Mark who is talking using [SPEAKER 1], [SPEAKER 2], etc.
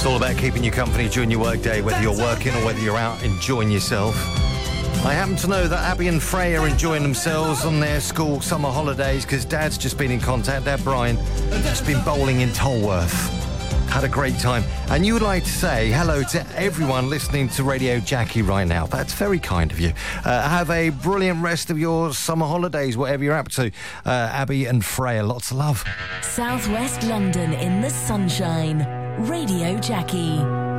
[SPEAKER 1] It's all about keeping you company during your workday, whether you're working or whether you're out enjoying yourself. I happen to know that Abby and Freya are enjoying themselves on their school summer holidays because Dad's just been in contact. Dad Brian just been bowling in Tolworth. Had a great time. And you would like to say hello to everyone listening to Radio Jackie right now. That's very kind of you. Have a brilliant rest of your summer holidays, whatever you're up to. Abby and Freya, lots of love.
[SPEAKER 2] Southwest London in the sunshine. Radio Jackie.